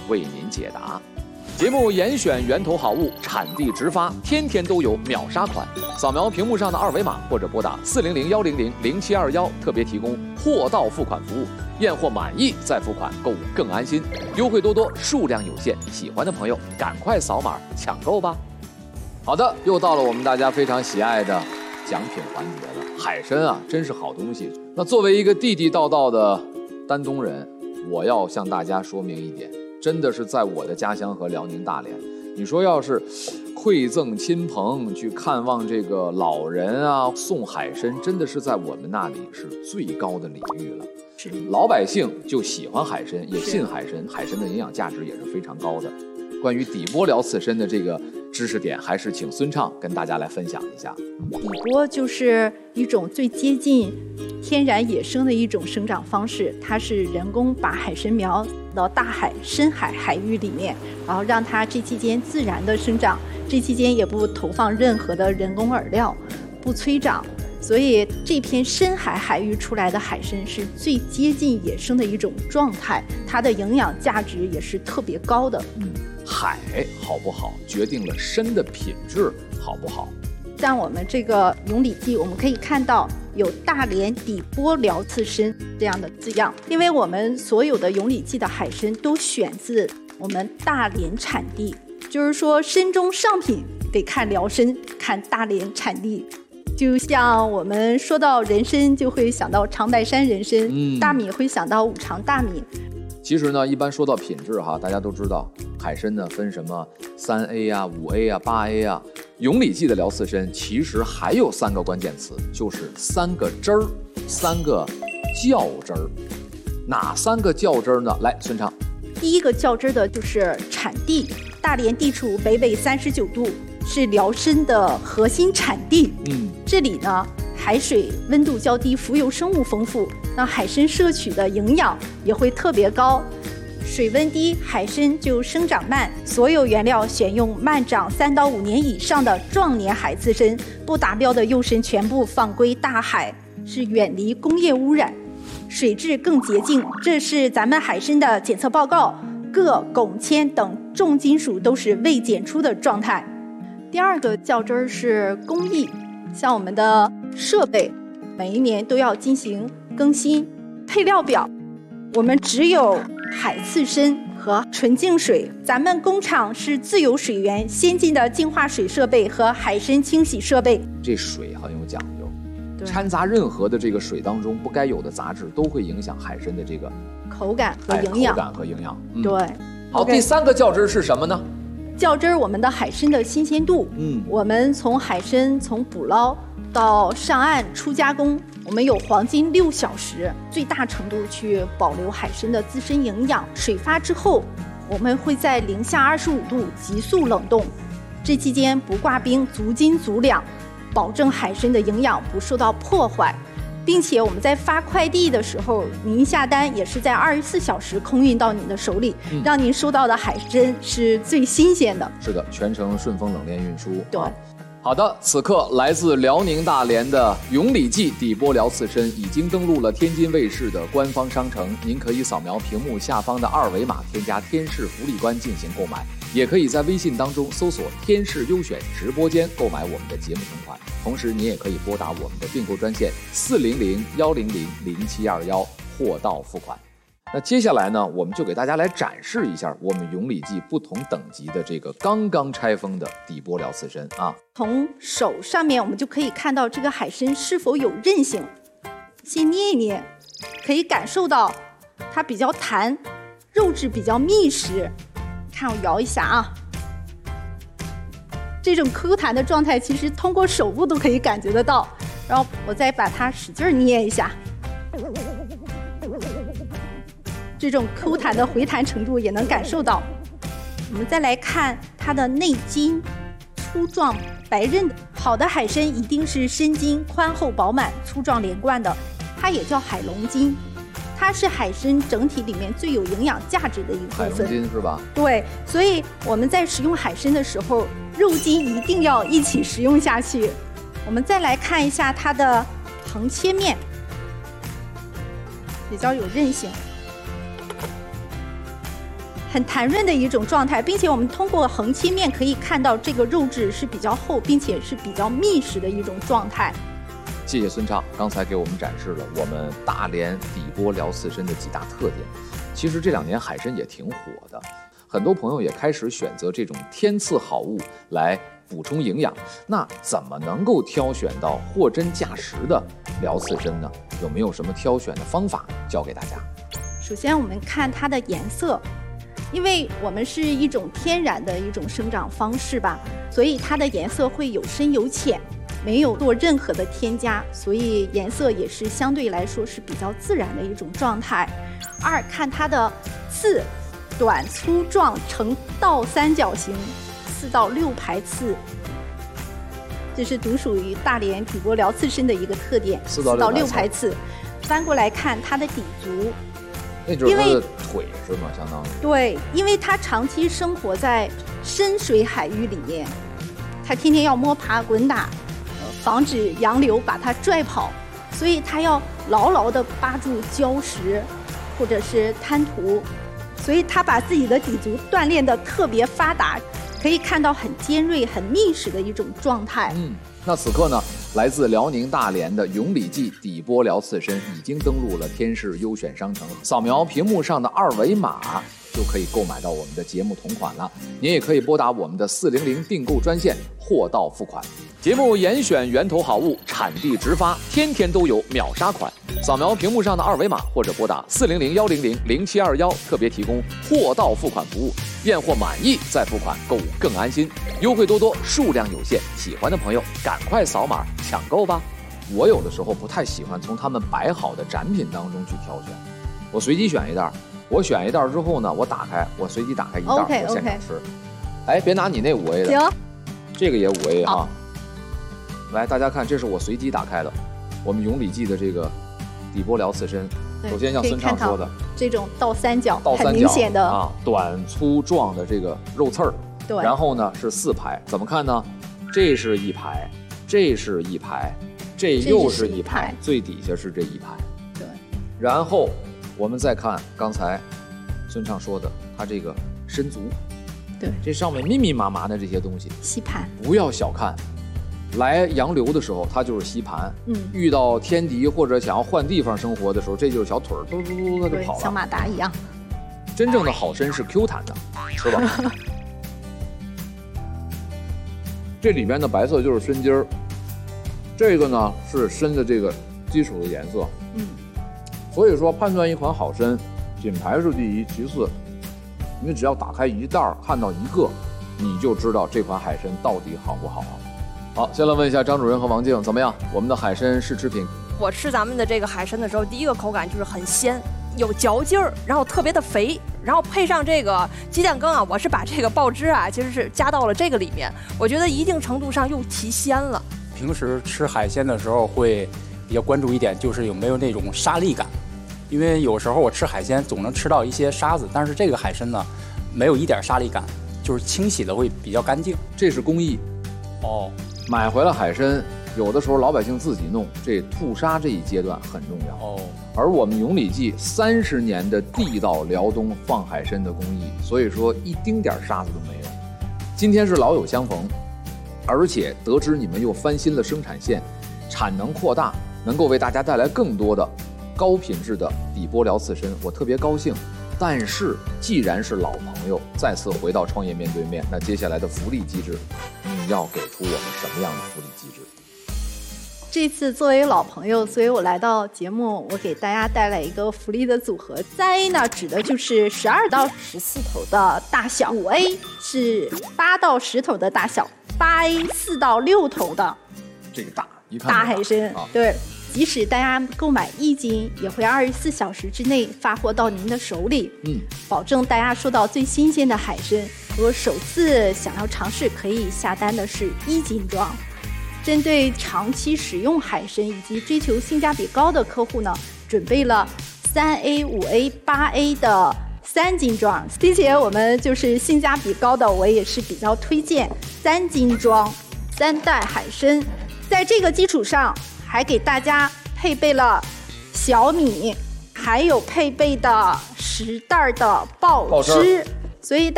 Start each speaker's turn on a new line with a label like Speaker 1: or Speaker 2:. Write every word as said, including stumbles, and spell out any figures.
Speaker 1: 为您解答。节目严选源头好物，产地直发，天天都有秒杀款。扫描屏幕上的二维码，或者拨打四零零幺零零零七二幺，特别提供货到付款服务，验货满意再付款，购物更安心。优惠多多，数量有限，喜欢的朋友赶快扫码抢购吧。好的，又到了我们大家非常喜爱的奖品环节了。海参啊，真是好东西。那作为一个地地道道的丹东人，我要向大家说明一点。真的是在我的家乡和辽宁大连，你说要是馈赠亲朋去看望这个老人啊，送海参，真的是在我们那里是最高的礼遇了。
Speaker 2: 是，
Speaker 1: 老百姓就喜欢海参，也信海参，海参的营养价值也是非常高的。关于底波辽刺参的这个知识点，还是请孙畅跟大家来分享一下。
Speaker 2: 底波就是一种最接近天然野生的一种生长方式，它是人工把海参苗到大海、深海海域里面，然后让它这期间自然的生长，这期间也不投放任何的人工饵料，不催长，所以这片深海海域出来的海参是最接近野生的一种状态，它的营养价值也是特别高的。
Speaker 1: 嗯，海好不好，决定了参的品质好不好。
Speaker 2: 像我们这个永礼记，我们可以看到有大连底波辽刺参这样的字样，因为我们所有的永礼记的海参都选自我们大连产地，就是说参中上品得看辽参，看大连产地。就像我们说到人参，就会想到长白山人参，嗯、大米会想到五常大米。
Speaker 1: 其实呢，一般说到品质哈，大家都知道海参呢分什么三 A 啊、五 A 啊、八 A 啊。永礼记的辽刺参其实还有三个关键词，就是三个汁儿，三个较汁儿。哪三个较汁儿呢？来，孙畅。
Speaker 2: 第一个较汁儿的就是产地，大连地处北纬三十九度，是辽参的核心产地。嗯，这里呢海水温度较低，浮游生物丰富，那海参摄取的营养也会特别高。水温低，海参就生长慢，所有原料选用慢长三到五年以上的壮年海刺参，不达标的幼参全部放归大海，是远离工业污染，水质更洁净。这是咱们海参的检测报告，铬、汞、铅等重金属都是未检出的状态。第二个较真儿是工艺，像我们的设备，每一年都要进行更新，配料表，我们只有海刺参和纯净水，咱们工厂是自有水源、先进的净化水设备和海参清洗设备。这
Speaker 1: 水很有讲究，掺杂任何的这个水当中不该有的杂质，都会影响海参的这个
Speaker 2: 口感和营养。
Speaker 1: 口感和营养。
Speaker 2: 嗯、对。
Speaker 1: 好， okay. 第三个较真是什么呢？
Speaker 2: 较真我们的海参的新鲜度。嗯，我们从海参从捕捞到上岸出加工，我们有黄金六小时，最大程度去保留海参的自身营养。水发之后，我们会在零下二十五度急速冷冻，这期间不挂冰，足斤足两，保证海参的营养不受到破坏。并且我们在发快递的时候，您下单也是在二十四小时空运到您的手里，嗯、让您收到的海参是最新鲜的。
Speaker 1: 是的，全程顺丰冷链运输。
Speaker 2: 对。啊
Speaker 1: 好的，此刻来自辽宁大连的永礼记底波辽刺参已经登陆了天津卫视的官方商城，您可以扫描屏幕下方的二维码，添加天视福利官进行购买，也可以在微信当中搜索天视优选直播间购买我们的节目同款。同时，您也可以拨打我们的订购专线四零零幺零零零七二幺，货到付款。那接下来呢，我们就给大家来展示一下我们永礼记不同等级的这个刚刚拆封的底波辽刺参啊。
Speaker 2: 从手上面我们就可以看到这个海参是否有韧性，先捏一捏，可以感受到它比较弹，肉质比较密实。看我摇一下啊，这种 Q 弹的状态其实通过手部都可以感觉得到。然后我再把它使劲捏一下，这种 Q 弹的回弹程度也能感受到。我们再来看它的内筋，粗壮白韧的。好的海参一定是身筋宽厚饱满、粗壮连贯的，它也叫海龙筋，它是海参整体里面最有营养价值的一部分。
Speaker 1: 海龙筋是吧？
Speaker 2: 对，所以我们在食用海参的时候，肉筋一定要一起食用下去。我们再来看一下它的横切面，比较有韧性。 很弹润的一种状态，并且我们通过横切面可以看到这个肉质是比较厚，并且是比较密实的一种状态。
Speaker 1: 谢谢孙畅，刚才给我们展示了我们大连底波辽刺参的几大特点。其实这两年海参也挺火的，很多朋友也开始选择这种天赐好物来补充营养。那怎么能够挑选到货真价实的辽刺参呢？有没有什么挑选的方法教给大家？
Speaker 2: 首先我们看它的颜色，因为我们是一种天然的一种生长方式吧，所以它的颜色会有深有浅，没有做任何的添加，所以颜色也是相对来说是比较自然的一种状态。二，看它的刺，短粗壮呈倒三角形，四到六排刺，这是独属于大连底波辽刺参的一个特点。
Speaker 1: 四到六
Speaker 2: 排刺，翻过来看它的底足。
Speaker 1: 那就是它的腿是吗？相当于
Speaker 2: 对，因为它长期生活在深水海域里面，它天天要摸爬滚打，呃，防止洋流把它拽跑，所以它要牢牢地扒住礁石或者是滩涂，所以它把自己的底足锻炼得特别发达，可以看到很尖锐、很密实的一种状态。
Speaker 1: 嗯，那此刻呢，来自辽宁大连的永礼记底波辽刺参已经登陆了天视优选商城，扫描屏幕上的二维码就可以购买到我们的节目同款了。您也可以拨打我们的四零零订购专线，货到付款。节目严选源头好物，产地直发，天天都有秒杀款。扫描屏幕上的二维码，或者拨打四零零幺零零零七二幺，特别提供货到付款服务，验货满意再付款，购物更安心。优惠多多，数量有限，喜欢的朋友赶快扫码抢购吧。我有的时候不太喜欢从他们摆好的展品当中去挑选，我随机选一袋，我选一袋之后呢，我打开，我随机打开一袋，
Speaker 2: okay,
Speaker 1: 我现场
Speaker 2: okay.
Speaker 1: 吃。哎，别拿你那五 A 的，
Speaker 2: 行，
Speaker 1: 这个也五 A 哈。来，大家看，这是我随机打开的，我们永礼记的这个底波辽刺参。首先像孙畅说的，
Speaker 2: 这种倒三角，
Speaker 1: 倒三角
Speaker 2: 很明显的
Speaker 1: 啊，短粗壮的这个肉刺儿。
Speaker 2: 对。
Speaker 1: 然后呢是四排，怎么看呢？这是一排，这是一排，这又是一排，最底下是这一排。
Speaker 2: 对。
Speaker 1: 然后我们再看刚才孙畅说的，它这个身足。
Speaker 2: 对。
Speaker 1: 这上面密密麻麻的这些东西，
Speaker 2: 吸盘，
Speaker 1: 不要小看。来洋流的时候，它就是吸盘。
Speaker 2: 嗯，
Speaker 1: 遇到天敌或者想要换地方生活的时候，这就是小腿儿，嘟嘟嘟它就跑了，
Speaker 2: 像马达一样。
Speaker 1: 真正的好参是 Q 弹的，吃吧。这里面的白色就是参筋儿，这个呢是参的这个基础的颜色。
Speaker 2: 嗯，
Speaker 1: 所以说判断一款好参，品牌是第一，其次，你只要打开一袋看到一个，你就知道这款海参到底好不好。好，先来问一下张主任和王静怎么样？我们的海参试吃品，
Speaker 3: 我吃咱们的这个海参的时候，第一个口感就是很鲜，有嚼劲儿，然后特别的肥，然后配上这个鸡蛋羹啊，我是把这个爆汁啊，其实是加到了这个里面，我觉得一定程度上又提鲜了。
Speaker 4: 平时吃海鲜的时候会比较关注一点，就是有没有那种沙粒感，因为有时候我吃海鲜总能吃到一些沙子，但是这个海参呢，没有一点沙粒感，就是清洗的会比较干净。
Speaker 1: 这是工艺。
Speaker 4: 哦。
Speaker 1: 买回来海参，有的时候老百姓自己弄，这吐沙这一阶段很重要
Speaker 4: 哦。
Speaker 1: 而我们永礼记三十年的地道辽东放海参的工艺，所以说一丁点沙子都没有。今天是老友相逢，而且得知你们又翻新了生产线，产能扩大，能够为大家带来更多的高品质的底波辽刺参，我特别高兴。但是既然是老朋友，再次回到创业面对面，那接下来的福利机制，你要给出我们什么样的福利机制？
Speaker 2: 这次作为老朋友，所以我来到节目，我给大家带来一个福利的组合。三 A 呢，指的就是十二到十四头的大小；五 A 是八到十头的大小；八 A 四到六头的。
Speaker 1: 这个大，一看
Speaker 2: 大海参，
Speaker 1: 啊、
Speaker 2: 对。即使大家购买一斤，也会二十四小时之内发货到您的手里。
Speaker 1: 嗯，
Speaker 2: 保证大家收到最新鲜的海参。如果首次想要尝试，可以下单的是一斤装。针对长期使用海参以及追求性价比高的客户呢，准备了三 A、五 A、八 A 的三斤装，并且我们就是性价比高的，我也是比较推荐三斤装三袋海参。在这个基础上，还给大家配备了小米，还有配备的十袋的爆
Speaker 1: 爆
Speaker 2: 汁，所以大。